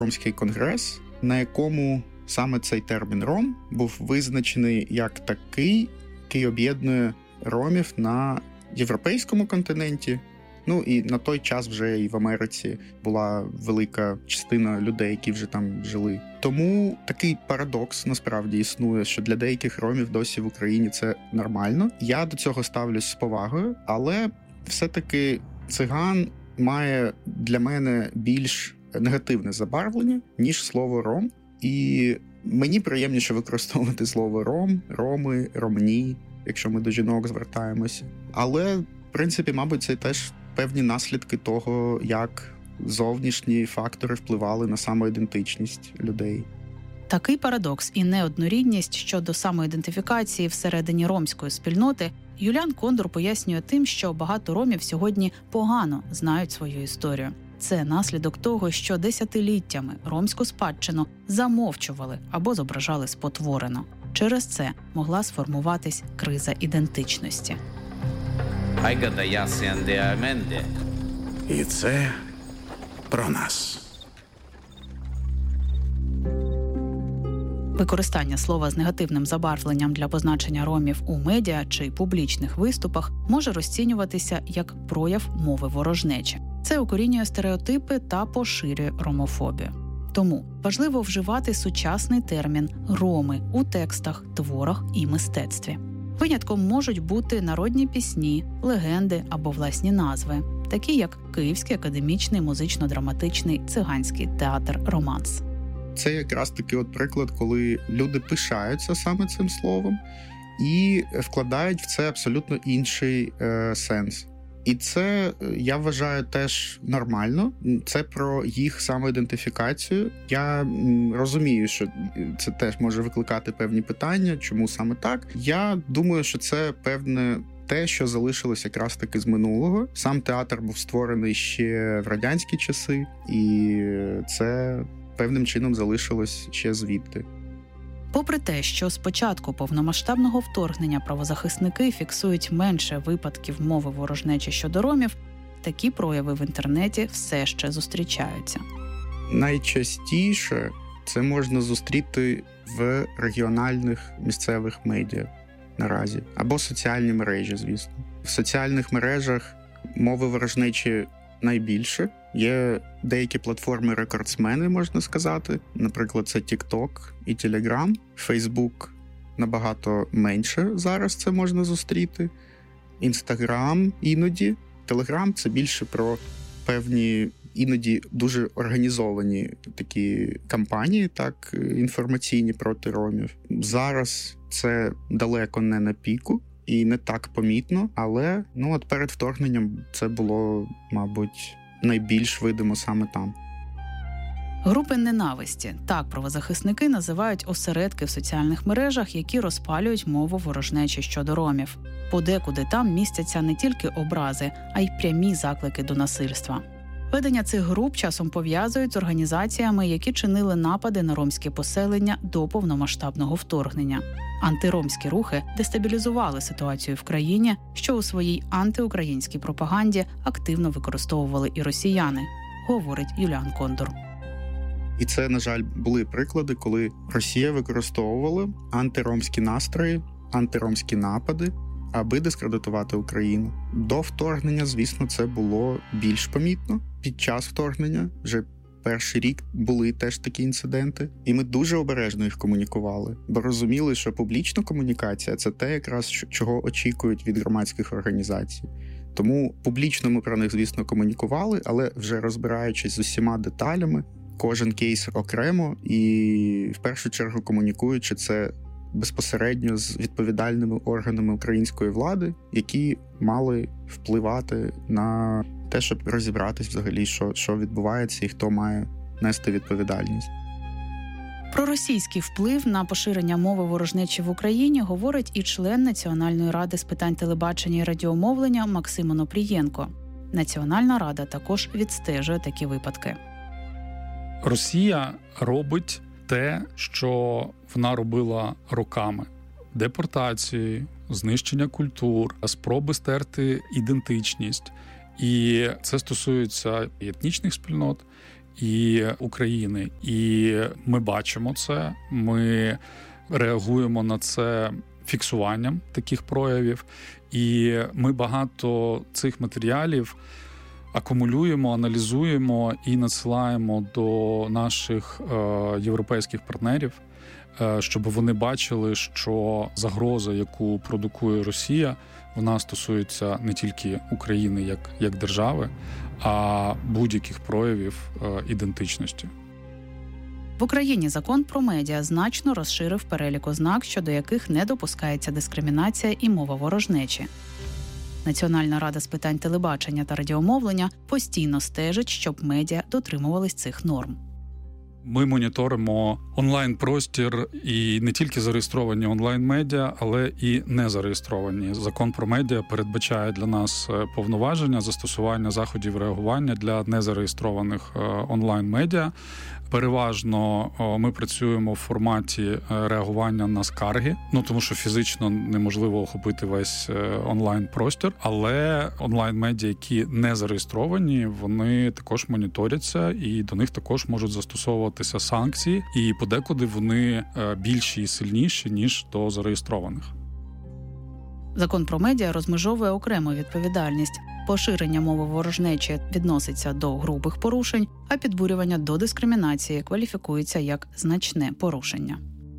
Ромський конгрес, на якому саме цей термін «ром» був визначений як такий, який об'єднує ромів на європейському континенті. Ну і на той час вже і в Америці була велика частина людей, які вже там жили. Тому такий парадокс насправді існує, що для деяких ромів досі в Україні це нормально. Я до цього ставлюсь з повагою, але все-таки циган має для мене більш негативне забарвлення, ніж слово «ром». І мені приємніше використовувати слово «ром», «роми», «ромні», якщо ми до жінок звертаємося. Але, в принципі, мабуть, це теж певні наслідки того, як зовнішні фактори впливали на самоідентичність людей. Такий парадокс і неоднорідність щодо самоідентифікації всередині ромської спільноти Юліан Кондор пояснює тим, що багато ромів сьогодні погано знають свою історію. Це наслідок того, що десятиліттями ромську спадщину замовчували або зображали спотворено. Через це могла сформуватись криза ідентичності. І це про нас. Використання слова з негативним забарвленням для позначення ромів у медіа чи публічних виступах може розцінюватися як прояв мови ворожнечі. Це укорінює стереотипи та поширює ромофобію. Тому важливо вживати сучасний термін «роми» у текстах, творах і мистецтві. Винятком можуть бути народні пісні, легенди або власні назви, такі як Київський академічний музично-драматичний циганський театр «Романс». Це якраз такий от приклад, коли люди пишаються саме цим словом і вкладають в це абсолютно інший сенс. І це, я вважаю, теж нормально. Це про їх самоідентифікацію. Я розумію, що це теж може викликати певні питання, чому саме так. Я думаю, що це певне те, що залишилось якраз таки з минулого. Сам театр був створений ще в радянські часи, і це певним чином залишилось ще звідти. Попри те, що з початку повномасштабного вторгнення правозахисники фіксують менше випадків мови ворожнечі щодо ромів, такі прояви в інтернеті все ще зустрічаються. Найчастіше це можна зустріти в регіональних місцевих медіа наразі, або соціальні мережі, звісно. В соціальних мережах мови ворожнечі найбільше. Є деякі платформи-рекордсмени, можна сказати. Наприклад, це TikTok і Telegram. Facebook набагато менше зараз це можна зустріти. Instagram іноді. Telegram – це більше про певні, іноді дуже організовані такі кампанії, так, інформаційні проти ромів. Зараз це далеко не на піку і не так помітно, але от перед вторгненням це було, мабуть, найбільш видимо саме там. Групи ненависті. Так правозахисники називають осередки в соціальних мережах, які розпалюють мову ворожнечі щодо ромів. Подекуди там містяться не тільки образи, а й прямі заклики до насильства. Ведення цих груп часом пов'язують з організаціями, які чинили напади на ромське поселення до повномасштабного вторгнення. Антиромські рухи дестабілізували ситуацію в країні, що у своїй антиукраїнській пропаганді активно використовували і росіяни, говорить Юліан Кондор. І це, на жаль, були приклади, коли Росія використовувала антиромські настрої, антиромські напади, аби дискредитувати Україну. До вторгнення, звісно, це було більш помітно. Під час вторгнення, вже перший рік, були теж такі інциденти. І ми дуже обережно їх комунікували, бо розуміли, що публічна комунікація – це те, якраз, чого очікують від громадських організацій. Тому публічно ми про них, звісно, комунікували, але вже розбираючись з усіма деталями, кожен кейс окремо і, в першу чергу, комунікуючи це безпосередньо з відповідальними органами української влади, які мали впливати на те, щоб розібратись взагалі, що відбувається і хто має нести відповідальність. Про російський вплив на поширення мови ворожнечі в Україні говорить і член Національної ради з питань телебачення і радіомовлення Максим Онопрієнко. Національна рада також відстежує такі випадки. Росія робить те, що вона робила роками. Депортації, знищення культур, спроби стерти ідентичність. І це стосується і етнічних спільнот, і України. І ми бачимо це, ми реагуємо на це фіксуванням таких проявів. І ми багато цих матеріалів акумулюємо, аналізуємо і надсилаємо до наших європейських партнерів, щоб вони бачили, що загроза, яку продукує Росія, вона стосується не тільки України як держави, а будь-яких проявів ідентичності. В Україні закон про медіа значно розширив перелік ознак, щодо яких не допускається дискримінація і мова ворожнечі. Національна рада з питань телебачення та радіомовлення постійно стежить, щоб медіа дотримувались цих норм. Ми моніторимо онлайн-простір і не тільки зареєстровані онлайн-медіа, але і не зареєстровані. Закон про медіа передбачає для нас повноваження застосування заходів реагування для незареєстрованих онлайн-медіа. Переважно ми працюємо в форматі реагування на скарги, тому що фізично неможливо охопити весь онлайн-простір, але онлайн-медіа, які не зареєстровані, вони також моніторяться і до них також можуть застосовуватися санкції, і подекуди вони більші і сильніші, ніж до зареєстрованих. Закон про медіа розмежовує окрему відповідальність. Поширення мови ворожнечі відноситься до грубих порушень, а підбурювання до дискримінації кваліфікується як значне порушення.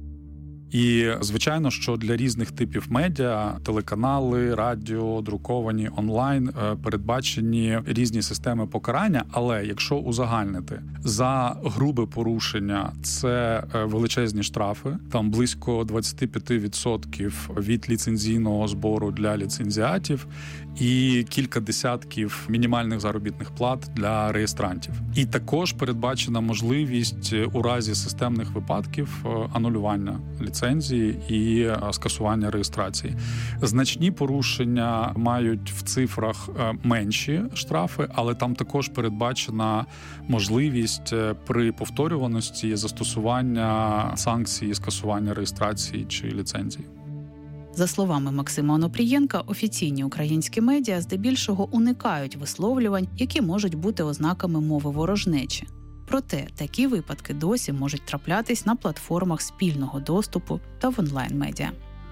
І, звичайно, що для різних типів медіа, телеканали, радіо, друковані, онлайн, передбачені різні системи покарання, але якщо узагальнити, за грубе порушення це величезні штрафи, там близько 25% від ліцензійного збору для ліцензіатів і кілька десятків мінімальних заробітних плат для реєстрантів. І також передбачена можливість у разі системних випадків анулювання ліцензії і скасування реєстрації. Значні порушення мають в цифрах менші штрафи, але там також передбачена можливість при повторюваності застосування санкцій, скасування реєстрації чи ліцензії. За словами Максима Онопрієнка, офіційні українські медіа здебільшого уникають висловлювань, які можуть бути ознаками мови ворожнечі. Проте такі випадки досі можуть траплятись на платформах спільного доступу та в онлайн-медіа.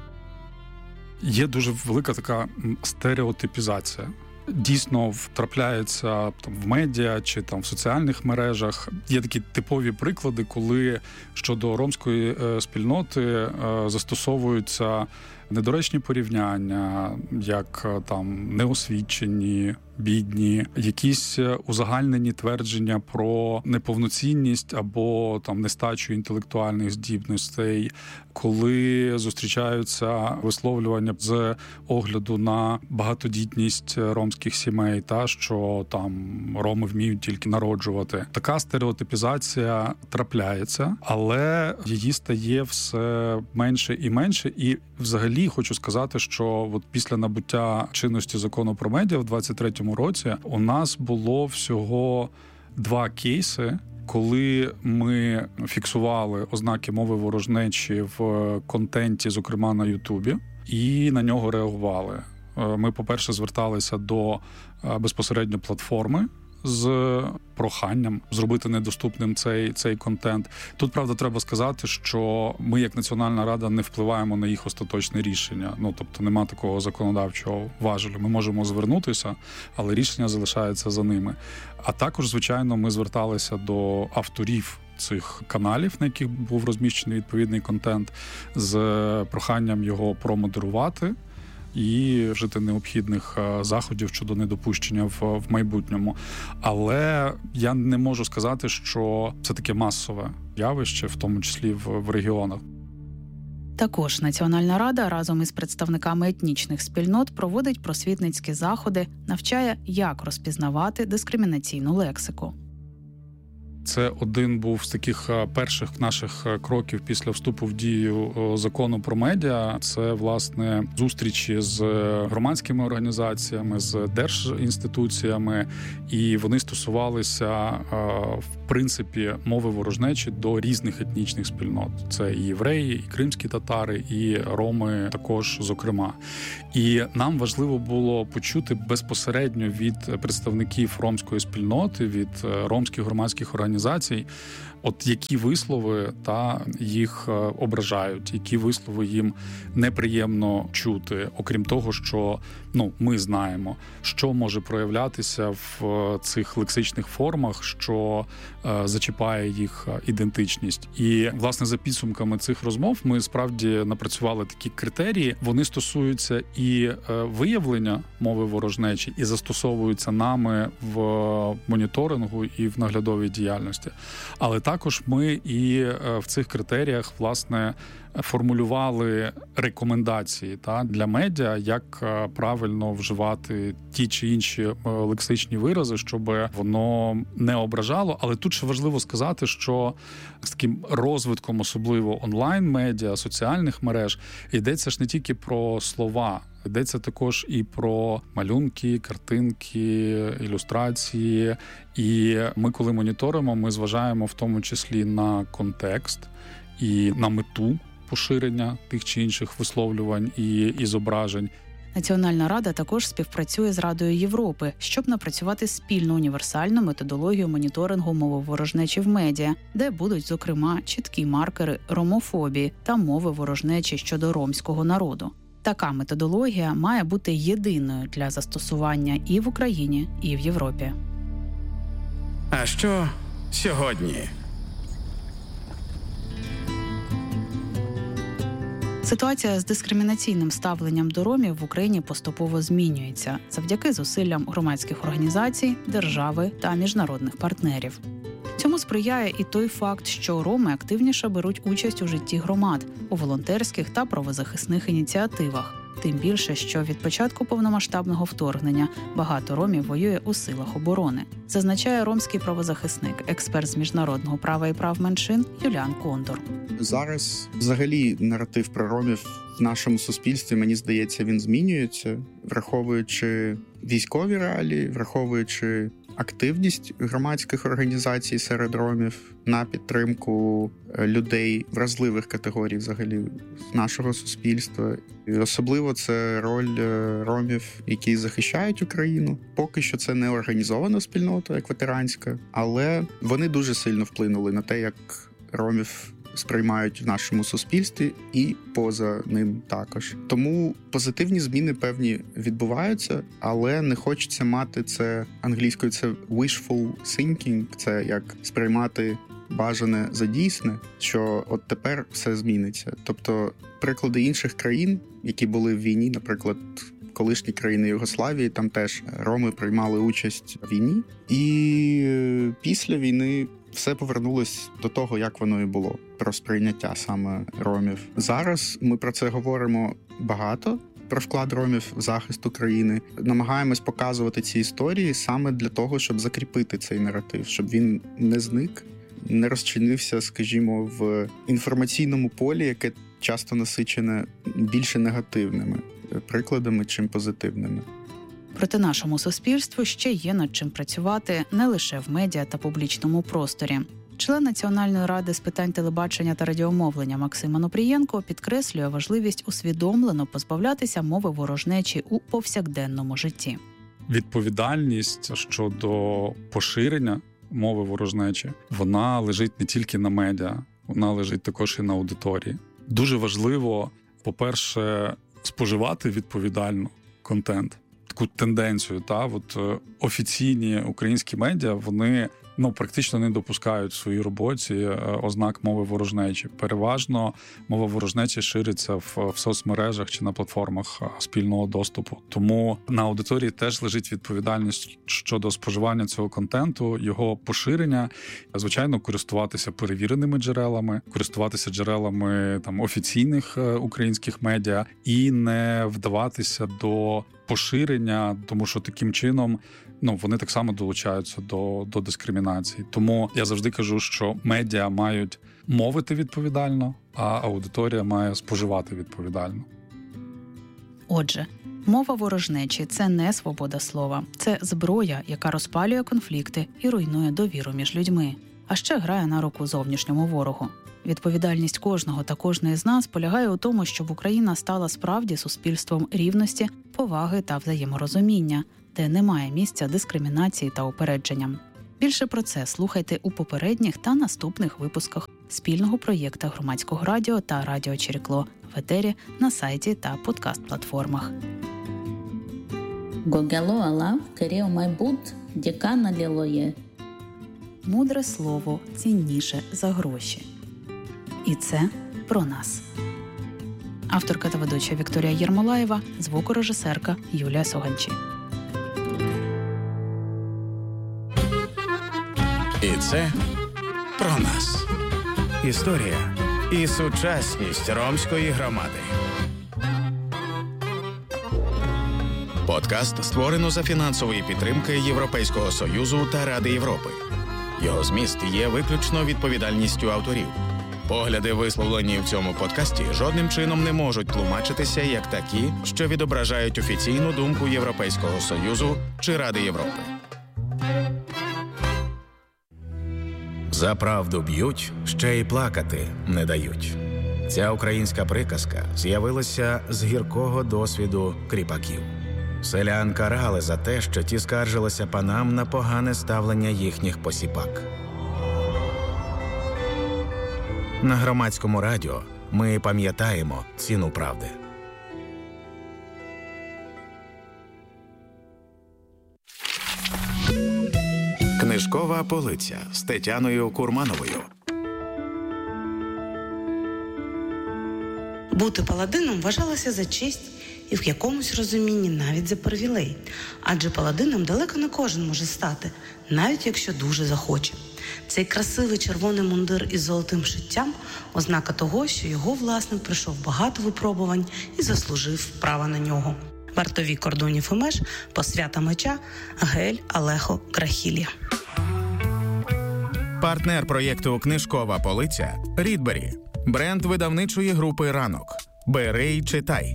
Є дуже велика така стереотипізація. Дійсно трапляється в медіа чи в соціальних мережах. Є такі типові приклади, коли щодо ромської спільноти застосовуються недоречні порівняння, як неосвічені, бідні, якісь узагальнені твердження про неповноцінність або нестачу інтелектуальних здібностей, коли зустрічаються висловлювання з огляду на багатодітність ромських сімей, що роми вміють тільки народжувати. Така стереотипізація трапляється, але її стає все менше і менше. І взагалі хочу сказати, що після набуття чинності закону про медіа в 23-му році у нас було всього 2 кейси, коли ми фіксували ознаки мови ворожнечі в контенті, зокрема на Ютубі, і на нього реагували. Ми, по-перше, зверталися до безпосередньо платформи з проханням зробити недоступним цей контент. Тут, правда, треба сказати, що ми, як Національна рада, не впливаємо на їх остаточне рішення. Тобто нема такого законодавчого важелю. Ми можемо звернутися, але рішення залишається за ними. А також, звичайно, ми зверталися до авторів цих каналів, на яких був розміщений відповідний контент, з проханням його промодерувати і вжити необхідних заходів щодо недопущення в майбутньому. Але я не можу сказати, що це таке масове явище, в тому числі в регіонах. Також Національна рада разом із представниками етнічних спільнот проводить просвітницькі заходи, навчає, як розпізнавати дискримінаційну лексику. Це один був з таких перших наших кроків після вступу в дію закону про медіа. Це, власне, зустрічі з громадськими організаціями, з держінституціями, і вони стосувалися, в принципі, мови ворожнечі до різних етнічних спільнот. Це і євреї, і кримські татари, і роми також, зокрема. І нам важливо було почути безпосередньо від представників ромської спільноти, від ромських громадських організацій, організацій, от які вислови їх ображають, які вислови їм неприємно чути, окрім того, що ми знаємо, що може проявлятися в цих лексичних формах, що зачіпає їх ідентичність. І, власне, за підсумками цих розмов ми справді напрацювали такі критерії. Вони стосуються і виявлення мови ворожнечі, і застосовуються нами в моніторингу і в наглядовій діяльності. Але також ми і в цих критеріях, власне, формулювали рекомендації для медіа, як правильно вживати ті чи інші лексичні вирази, щоб воно не ображало. Але тут ще важливо сказати, що з таким розвитком, особливо онлайн-медіа, соціальних мереж, йдеться ж не тільки про слова, йдеться також і про малюнки, картинки, ілюстрації. І ми, коли моніторимо, ми зважаємо в тому числі на контекст і на мету поширення тих чи інших висловлювань і зображень. Національна рада також співпрацює з Радою Європи, щоб напрацювати спільну універсальну методологію моніторингу мови ворожнечі в медіа, де будуть, зокрема, чіткі маркери ромофобії та мови ворожнечі щодо ромського народу. Така методологія має бути єдиною для застосування і в Україні, і в Європі. А що сьогодні? Ситуація з дискримінаційним ставленням до ромів в Україні поступово змінюється завдяки зусиллям громадських організацій, держави та міжнародних партнерів. Цьому сприяє і той факт, що роми активніше беруть участь у житті громад, у волонтерських та правозахисних ініціативах. Тим більше, що від початку повномасштабного вторгнення багато ромів воює у силах оборони, зазначає ромський правозахисник, експерт з міжнародного права і прав меншин Юліан Кондор. Зараз взагалі наратив про ромів в нашому суспільстві, мені здається, він змінюється, враховуючи військові реалії, враховуючи активність громадських організацій серед ромів на підтримку людей вразливих категорій взагалі нашого суспільства. І особливо це роль ромів, які захищають Україну. Поки що це не організована спільнота, як ветеранська, але вони дуже сильно вплинули на те, як ромів сприймають в нашому суспільстві і поза ним також. Тому позитивні зміни певні відбуваються, але не хочеться мати це англійською, це wishful thinking, це як сприймати бажане за дійсне, що от тепер все зміниться. Тобто приклади інших країн, які були в війні, наприклад, колишні країни Югославії, там теж роми приймали участь в війні, і після війни все повернулось до того, як воно і було, про сприйняття саме ромів. Зараз ми про це говоримо багато, про вклад ромів в захист України. Намагаємось показувати ці історії саме для того, щоб закріпити цей наратив, щоб він не зник, не розчинився, скажімо, в інформаційному полі, яке часто насичене більше негативними прикладами, чим позитивними. Проте нашому суспільству ще є над чим працювати не лише в медіа та публічному просторі. Член Національної ради з питань телебачення та радіомовлення Максим Онопрієнко підкреслює важливість усвідомлено позбавлятися мови ворожнечі у повсякденному житті. Відповідальність щодо поширення мови ворожнечі, вона лежить не тільки на медіа, вона лежить також і на аудиторії. Дуже важливо, по-перше, споживати відповідально контент. Таку тенденцію, офіційні українські медіа, вони практично не допускають в своїй роботі ознак мови ворожнечі. Переважно мова ворожнечі шириться в соцмережах чи на платформах спільного доступу. Тому на аудиторії теж лежить відповідальність щодо споживання цього контенту, його поширення. Звичайно, користуватися перевіреними джерелами, користуватися джерелами офіційних українських медіа і не вдаватися до поширення, тому що таким чином вони так само долучаються до дискримінації. Тому я завжди кажу, що медіа мають мовити відповідально, а аудиторія має споживати відповідально. Отже, мова ворожнечі – це не свобода слова. Це зброя, яка розпалює конфлікти і руйнує довіру між людьми. А ще грає на руку зовнішньому ворогу. Відповідальність кожного та кожної з нас полягає у тому, щоб Україна стала справді суспільством рівності, поваги та взаєморозуміння, де немає місця дискримінації та упередженням. Більше про це слухайте у попередніх та наступних випусках спільного проєкту Громадського радіо та Радіо Черекло в етері, на сайті та подкаст-платформах. Гогело алав керіо майбут дікана лілоє. Мудре слово цінніше за гроші. І це про нас. Авторка та ведуча Вікторія Єрмолаєва, звукорежисерка Юлія Соганчі. І це про нас. Історія і сучасність ромської громади. Подкаст створено за фінансової підтримки Європейського Союзу та Ради Європи. Його зміст є виключно відповідальністю авторів. Погляди, висловлені в цьому подкасті, жодним чином не можуть тлумачитися як такі, що відображають офіційну думку Європейського Союзу чи Ради Європи. За правду б'ють, ще й плакати не дають. Ця українська приказка з'явилася з гіркого досвіду кріпаків. Селян карали за те, що ті скаржилися панам на погане ставлення їхніх посіпак. На Громадському радіо ми пам'ятаємо ціну правди. Книжкова полиця з Тетяною Курмановою. Бути паладином вважалося за честь і в якомусь розумінні навіть за привілей. Адже паладином далеко не кожен може стати, навіть якщо дуже захоче. Цей красивий червоний мундир із золотим шиттям – ознака того, що його власник пройшов багато випробувань і заслужив право на нього. Вартові кордонів і меж, посвята меча Гаель Алехо Грахілія. Партнер проєкту «Книжкова полиця» – Рідбері. Бренд видавничої групи «Ранок». Бери й читай.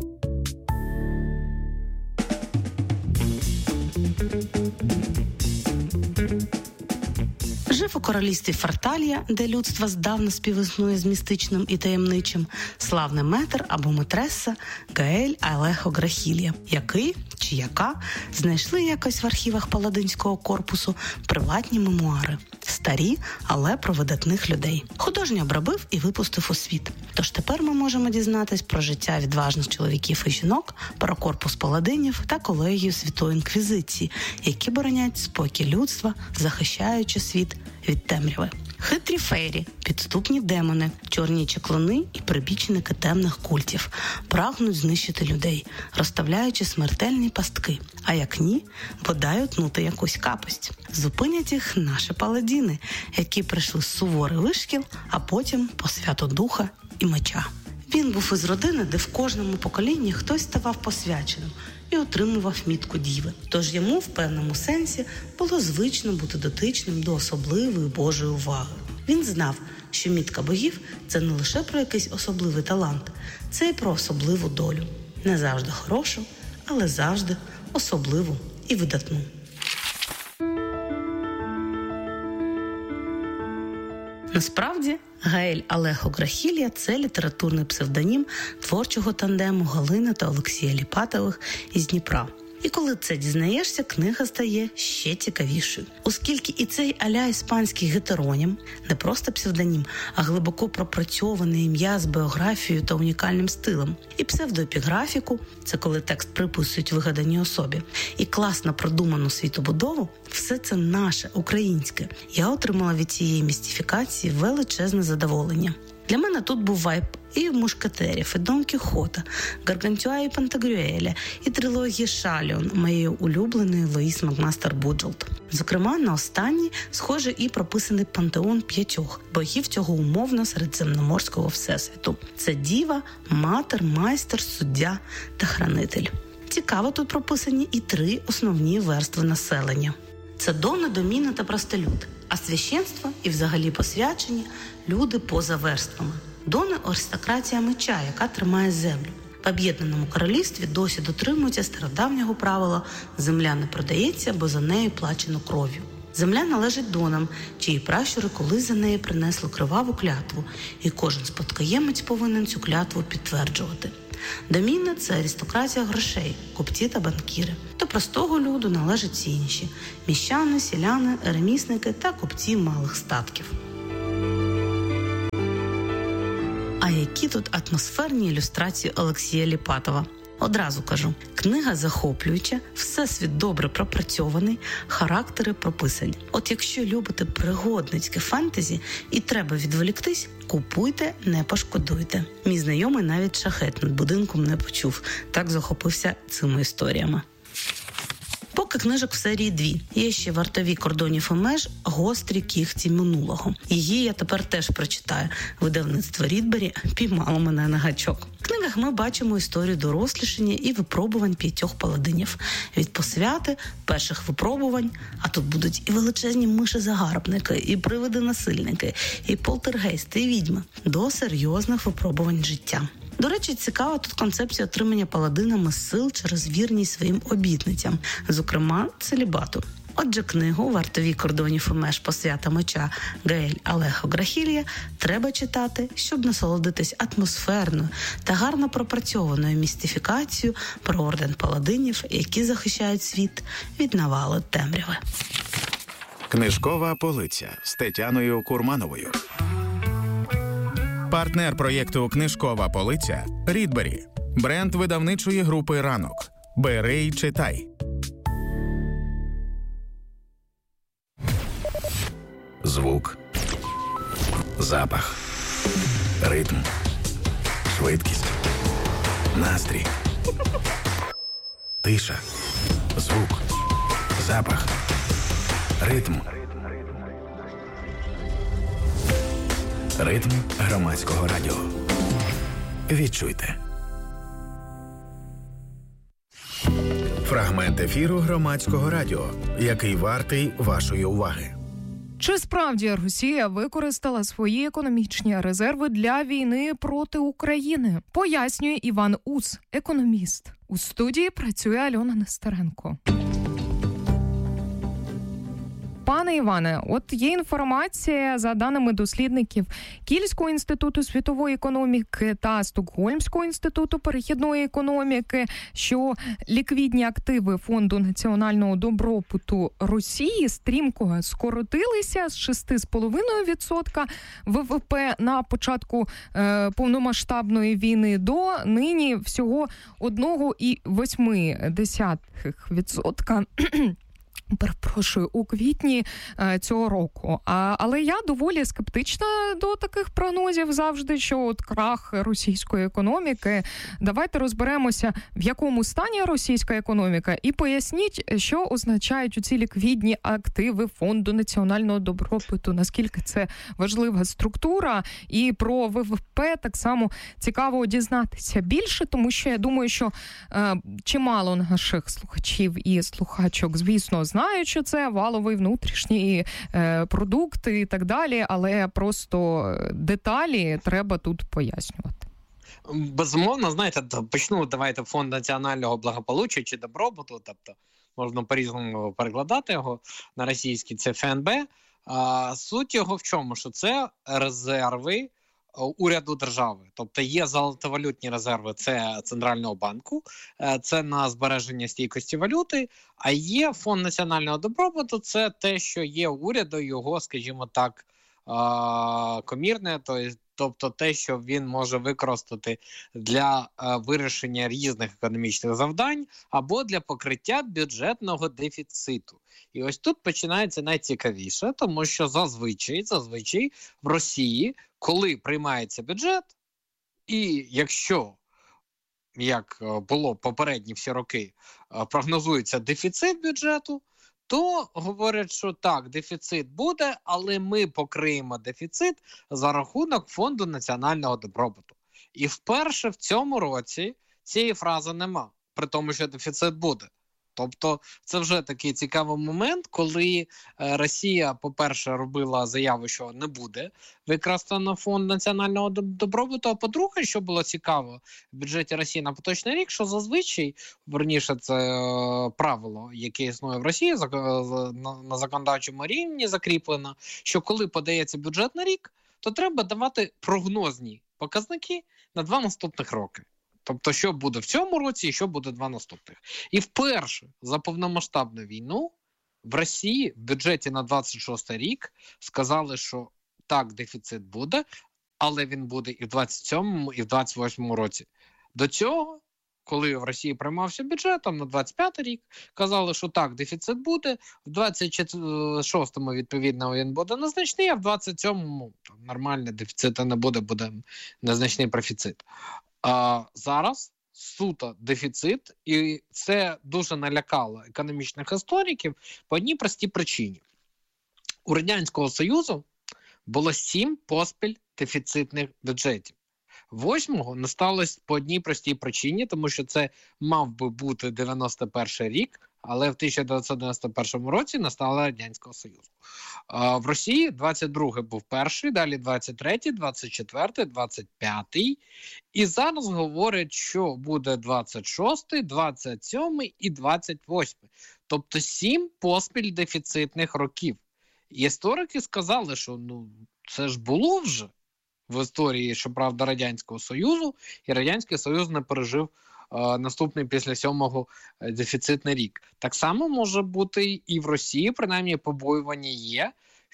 Жив у королівстві Фарталія, де людство здавна співіснує з містичним і таємничим, славний метр або метреса Гаель Алехо Грахілія, який чи яка знайшли якось в архівах паладинського корпусу приватні мемуари. Старі, але про видатних людей. Художньо обробив і випустив у світ. Тож тепер ми можемо дізнатись про життя відважних чоловіків і жінок, про корпус паладинів та колегію Святої Інквізиції, які боронять спокій людства, захищаючи світ від темряви. Хитрі фейрі, підступні демони, чорні чаклуни і прибічники темних культів прагнуть знищити людей, розставляючи смертельні пастки, а як ні, бодай утнути якусь капость. Зупинять їх наші паладіни, які прийшли з суворий вишкіл, а потім по святу духа і меча. Він був із родини, де в кожному поколінні хтось ставав посвяченим і отримував мітку діви. Тож йому, в певному сенсі, було звично бути дотичним до особливої Божої уваги. Він знав, що мітка богів – це не лише про якийсь особливий талант, це й про особливу долю. Не завжди хорошу, але завжди особливу і видатну. Насправді, Гаель Алехо Грахілія – це літературний псевдонім творчого тандему Галини та Олексія Ліпатових із Дніпра. І коли це дізнаєшся, книга стає ще цікавішою. Оскільки і цей а-ля іспанський гетеронім – не просто псевдонім, а глибоко пропрацьоване ім'я з біографією та унікальним стилем. І псевдоепіграфіку – це коли текст приписують вигаданій особі. І класно продуману світобудову – все це наше, українське. Я отримала від цієї містифікації величезне задоволення. Для мене тут був вайб і мушкетерів, і Дон Кіхота, Гаргантюа і Пантагрюеля, і трилогії Шаліон, моєї улюбленої Луїс Макмастер Буджолд. Зокрема, на останній схоже і прописаний пантеон 5 богів цього умовно середземноморського всесвіту. Це діва, матер, майстер, суддя та хранитель. Цікаво, тут прописані і 3 основні верстви населення. Це дони, доміни та простолюди, а священство і взагалі посвячені – люди поза верствами. Дони – аристократія меча, яка тримає землю. В об'єднаному королівстві досі дотримуються стародавнього правила «земля не продається, бо за нею плачено кров'ю». Земля належить донам, чиї пращури колись за неї принесли криваву клятву, і кожен спадкоємець повинен цю клятву підтверджувати. Доміни – це аристократія грошей, купці та банкіри. До простого люду належать всі інші – міщани, селяни, ремісники та купці малих статків. А які тут атмосферні ілюстрації Олексія Ліпатова. Одразу кажу, книга захоплююча, всесвіт добре пропрацьований, характери прописані. От якщо любите пригодницьке фентезі і треба відволіктись, купуйте, не пошкодуйте. Мій знайомий навіть шахет над будинком не почув, так захопився цими історіями. Поки книжок в серії 2. Є ще «Вартові кордонів і меж. Гострі кігті минулого». Її я тепер теж прочитаю. Видавництво Рідбері піймало мене на гачок. В книгах ми бачимо історію дорослішання і випробувань 5 паладинів. Від посвяти, перших випробувань, а тут будуть і величезні миші-загарбники, і привиди-насильники, і полтергейсти, і відьми, до серйозних випробувань життя. До речі, цікава тут концепція отримання паладинами сил через вірність своїм обітницям, зокрема, целібату. Отже, книгу «Вартові кордонів і меж. Посвята меча» Гаель Алехо Грахілья треба читати, щоб насолодитись атмосферною та гарно пропрацьованою містифікацією про орден паладинів, які захищають світ від навали темряви. Книжкова полиця з Тетяною Курмановою. Партнер проєкту «Книжкова полиця» – Рідбері. Бренд видавничої групи «Ранок». Бери й читай. Звук. Запах. Ритм. Швидкість. Настрій. Тиша. Звук. Запах. Ритм. Ритм громадського радіо. Відчуйте. Фрагмент ефіру громадського радіо, який вартий вашої уваги. Чи справді Росія використала свої економічні резерви для війни проти України? Пояснює Іван Ус, економіст. У студії працює Альона Нестеренко. Пане Іване, от є інформація, за даними дослідників Кільського інституту світової економіки та Стокгольмського інституту перехідної економіки, що ліквідні активи Фонду національного добробуту Росії стрімко скоротилися з 6,5% ВВП на початку повномасштабної війни до нині всього 1,8%. Перепрошую, у квітні цього року. Але я доволі скептична до таких прогнозів завжди, що от крах російської економіки. Давайте розберемося, в якому стані російська економіка, і поясніть, що означають ці ліквідні активи Фонду національного добробуту, наскільки це важлива структура, і про ВВП так само цікаво дізнатися більше, тому що я думаю, що чимало наших слухачів і слухачок, звісно, знають, що це валовий внутрішній продукт і так далі, але просто деталі треба тут пояснювати. Безумовно, знаєте, почну, давайте, Фонд національного благополуччя чи добробуту, тобто можна по-різному перекладати його на російський, це ФНБ. Суть його в чому? Що це резерви уряду держави. Тобто є золотовалютні резерви, це Центрального банку, це на збереження стійкості валюти, а є Фонд національного добробуту, це те, що є уряду, його, скажімо так, комірне, тобто те, що він може використати для вирішення різних економічних завдань або для покриття бюджетного дефіциту. І ось тут починається найцікавіше, тому що зазвичай в Росії, коли приймається бюджет, і якщо, як було попередні всі роки, прогнозується дефіцит бюджету, то говорять, що так, дефіцит буде, але ми покриємо дефіцит за рахунок Фонду національного добробуту. І вперше в цьому році цієї фрази нема, при тому, що дефіцит буде. Тобто це вже такий цікавий момент, коли Росія, по-перше, робила заяву, що не буде використано Фонд національного добробуту, а по-друге, що було цікаво в бюджеті Росії на поточний рік, що зазвичай, верніше, це правило, яке існує в Росії, на законодавчому рівні закріплено, що коли подається бюджет на рік, то треба давати прогнозні показники на 2 наступних роки. Тобто, що буде в цьому році і що буде 2 наступних. І вперше за повномасштабну війну в Росії в бюджеті на 26 рік сказали, що так, дефіцит буде, але він буде і в 27-му, і в 28-му році. До цього, коли в Росії приймався бюджет, там на 25-й рік, казали, що так, дефіцит буде, в 26-му, відповідно, він буде незначний, а в 27-му нормально дефіциту не буде, буде незначний профіцит. А зараз суто дефіцит, і це дуже налякало економічних істориків по одній простій причині. У Радянського Союзу було 7 поспіль дефіцитних бюджетів. 8-го не сталося по одній простій причині, тому що це мав би бути 91 рік, але в 1991 році настала Радянського Союзу. В Росії 22-й був перший, далі 23-й, 24-й, 25-й. І зараз говорять, що буде 26-й, 27-й і 28-й. Тобто 7 поспіль дефіцитних років. І історики сказали, що це ж було вже в історії, щоправда, Радянського Союзу, і Радянський Союз не пережив наступний після 7-го дефіцитний рік. Так само може бути і в Росії, принаймні побоювання є,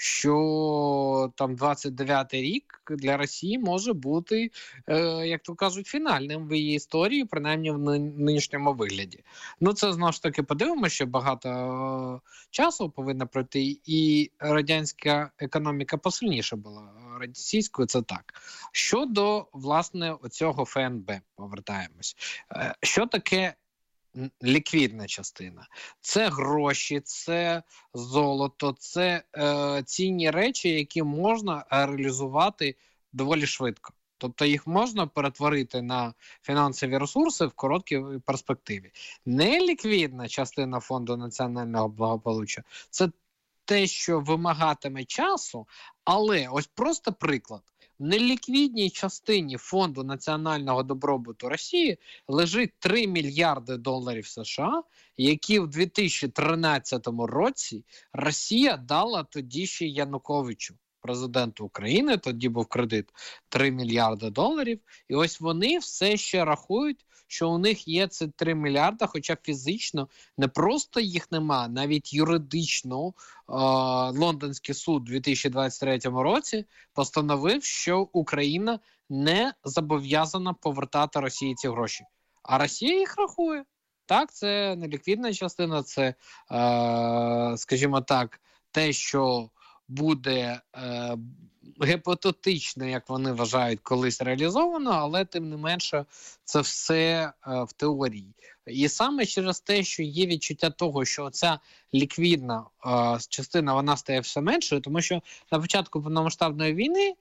що там 29-й рік для Росії може бути, як то кажуть, фінальним в її історії, принаймні в нинішньому вигляді. Це, знову ж таки, подивимося, що багато часу повинно пройти, і радянська економіка посильніша була. Російською це так. Щодо, власне, оцього ФНБ, повертаємось. Що таке ліквідна частина? Це гроші, це золото, це цінні речі, які можна реалізувати доволі швидко. Тобто їх можна перетворити на фінансові ресурси в короткій перспективі. Неліквідна частина Фонду національного благополуччя – це те, що вимагатиме часу, але ось просто приклад. В неліквідній частині Фонду національного добробуту Росії лежить $3 мільярди США, які в 2013 році Росія дала тоді ще Януковичу, президенту України, тоді був кредит $3 мільярди, і ось вони все ще рахують, що у них є ці 3 мільярда, хоча фізично не просто їх нема, навіть юридично Лондонський суд у 2023 році постановив, що Україна не зобов'язана повертати Росії ці гроші. А Росія їх рахує. Так, це неліквідна частина, це, скажімо так, те, що буде гіпотетично, як вони вважають, колись реалізовано, але тим не менше це все в теорії. І саме через те, що є відчуття того, що ця ліквідна частина, вона стає все меншою, тому що на початку повномасштабної війни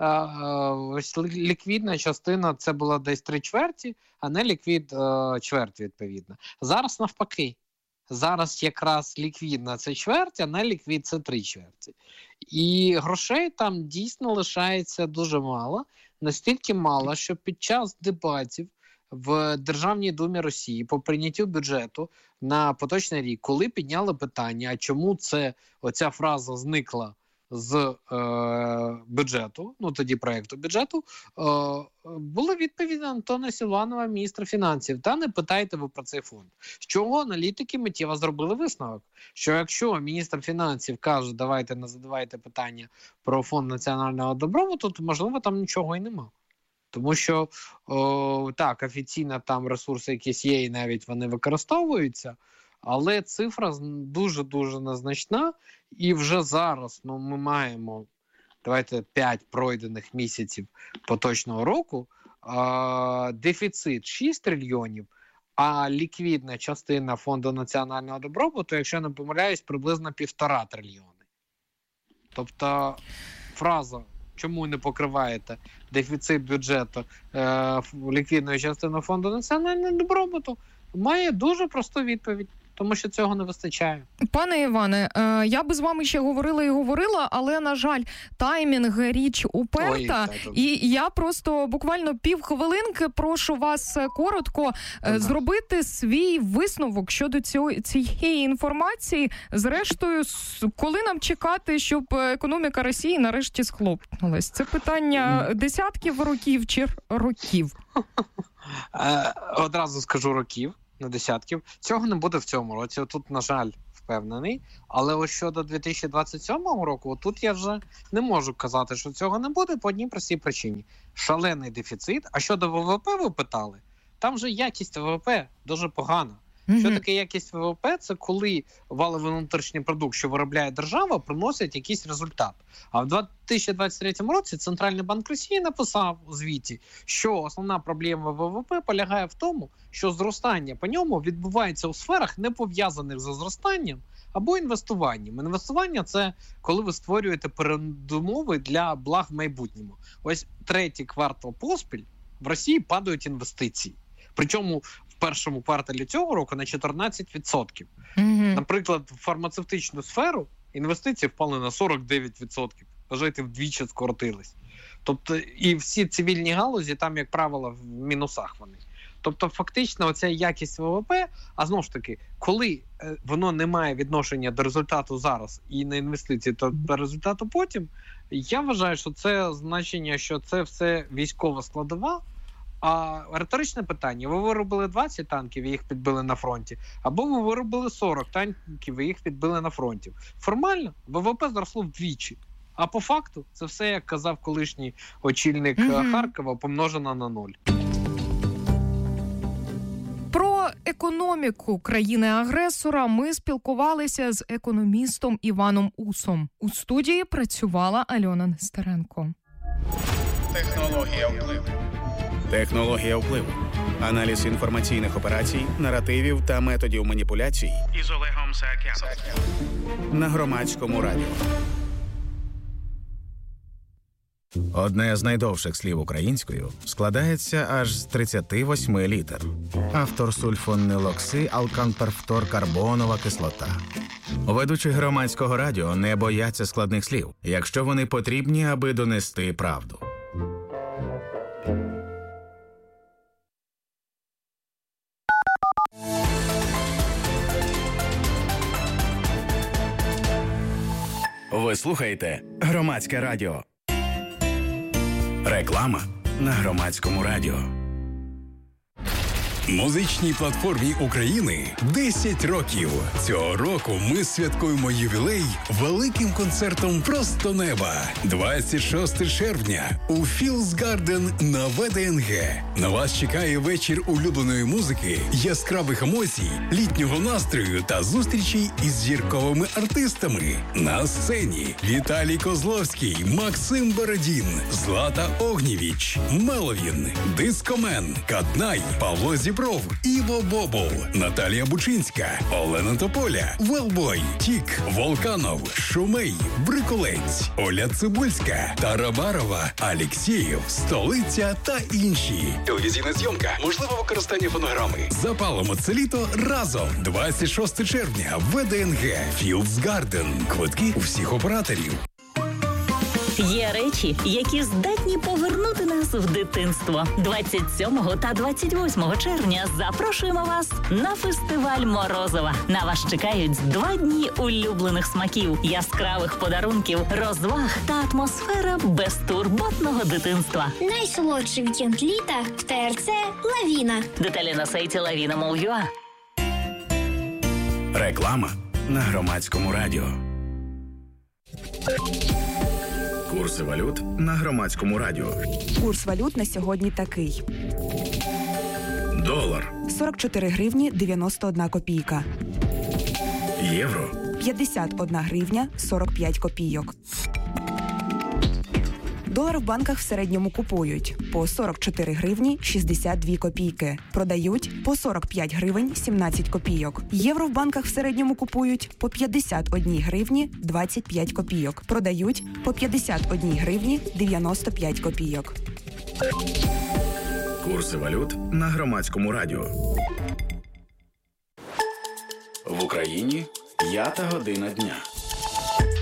ось ліквідна частина це була десь 3/4, а не ліквід чверть, відповідно. Зараз навпаки. Зараз якраз ліквідна це чверть, а не ліквід це 3/4. І грошей там дійсно лишається дуже мало. Настільки мало, що під час дебатів в Державній Думі Росії по прийняттю бюджету на поточний рік, коли підняли питання, а чому оця фраза зникла з бюджету, тоді проєкту бюджету, була відповідь Антона Силуанова, міністра фінансів. Та не питайте ви про цей фонд. З чого аналітики миттєво зробили висновок? Що якщо міністр фінансів каже, давайте не задавайте питання про фонд національного добробуту, то, можливо, там нічого і нема. Тому що, так, офіційно там ресурси якісь є і навіть вони використовуються, але цифра дуже-дуже незначна, і вже зараз ми маємо, 5 пройдених місяців поточного року, дефіцит 6 трильйонів, а ліквідна частина Фонду національного добробуту, якщо не помиляюсь, приблизно 1,5 трильйони. Тобто фраза «чому не покриваєте дефіцит бюджету ліквідної частини Фонду національного добробуту» має дуже просту відповідь. Тому що цього не вистачає. Пане Іване, я би з вами ще говорила, але, на жаль, таймінг річ уперта. І я просто буквально півхвилинки прошу вас коротко зробити свій висновок щодо цієї інформації. Зрештою, коли нам чекати, щоб економіка Росії нарешті схлопнулась? Це питання десятків років чи років? Одразу скажу років, не десятків. Цього не буде в цьому році. Тут, на жаль, впевнений. Але ось щодо 2027 року, тут я вже не можу казати, що цього не буде по одній простій причині. Шалений дефіцит. А щодо ВВП ви питали, там же якість ВВП дуже погана. Що таке якість ВВП? Це коли валовий внутрішній продукт, що виробляє держава, приносить якийсь результат. А в 2023 році Центральний банк Росії написав у звіті, що основна проблема ВВП полягає в тому, що зростання по ньому відбувається у сферах, не пов'язаних зі зростанням або інвестуванням. Інвестування – це коли ви створюєте передумови для благ в майбутньому. Ось третій квартал поспіль в Росії падають інвестиції. Причому в першому кварталі цього року на 14%. Наприклад, в фармацевтичну сферу інвестиції впали на 49%. Вважайте, вдвічі скоротились. Тобто, і всі цивільні галузі там, як правило, в мінусах вони. Тобто, фактично, оця якість ВВП, а знову ж таки, коли воно не має відношення до результату зараз і на інвестиції, то до результату потім, я вважаю, що це значення, що це все військова складова. А риторичне питання: ви виробили 20 танків і їх підбили на фронті, або ви виробили 40 танків і їх підбили на фронті. Формально ВВП зросло вдвічі. А по факту це все, як казав колишній очільник Харкова, помножено на 0. Про економіку країни-агресора ми спілкувалися з економістом Іваном Усом. У студії працювала Альона Нестеренко. Технологія впливу. Технологія впливу. Аналіз інформаційних операцій, наративів та методів маніпуляцій із Олегом Саакяном на Громадському радіо. Одне з найдовших слів українською складається аж з 38 літер. Автор сульфонилоксиалканперфторкарбонова кислота. Ведучі Громадського радіо не бояться складних слів, якщо вони потрібні, аби донести правду. Ви слухаєте Громадське радіо. Реклама на Громадському радіо. Музичній платформі України 10 років. Цього року ми святкуємо ювілей великим концертом «Просто неба». 26 червня у Fields Garden на ВДНГ. На вас чекає вечір улюбленої музики, яскравих емоцій, літнього настрою та зустрічей із зірковими артистами. На сцені Віталій Козловський, Максим Бородін, Злата Огнєвіч, Меловін, Дискомен, Каднай, Павло Зібров, Іво Бобол, Наталія Бучинська, Олена Тополя, Велбой, Тік, Волканов, Шумей, Брикулець, Оля Цибульська, Тарабарова, Алєксєєв, Столиця та інші. Телевізійна зйомка, можливе використання фонограми. Запалимо це літо разом. 26 червня, ВДНГ, Fields Garden. Квитки у всіх операторів. Є речі, які здатні повернути нас в дитинство. 27 та 28 червня запрошуємо вас на фестиваль Морозова. На вас чекають 2 дні улюблених смаків, яскравих подарунків, розваг та атмосфера безтурботного дитинства. Найсолодший вікенд літа в ТРЦ «Лавіна». Деталі на сайті lavina.mol.ua. Реклама на Громадському радіо. Курси валют на Громадському радіо. Курс валют на сьогодні такий. Долар 44 гривні 91 копійка. Євро 51 гривня 45 копійок. Долар в банках в середньому купують по 44 гривні 62 копійки. Продають по 45 гривень 17 копійок. Євро в банках в середньому купують по 51 гривні 25 копійок. Продають по 51 гривні 95 копійок. Курси валют на Громадському радіо. В Україні 5 година дня.